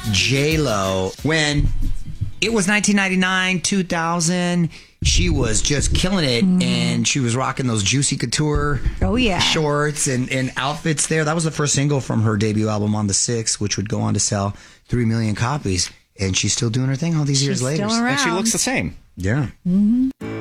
J-Lo. When it was 1999, 2000, she was just killing it, and she was rocking those Juicy Couture shorts and outfits there. That was the first single from her debut album, On the 6th, which would go on to sell 3 million copies. And she's still doing her thing all these years later. Still around. And she looks the same. Yeah.